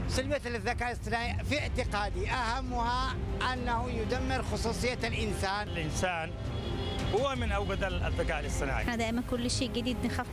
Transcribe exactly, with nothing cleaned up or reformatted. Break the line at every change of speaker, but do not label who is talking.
سلبية الذكاء الاصطناعي في اعتقادي أهمها أنه يدمر خصوصية الإنسان.
الإنسان هو من أوجد الذكاء الاصطناعي.
احنا دائما كل شيء جديد نخاف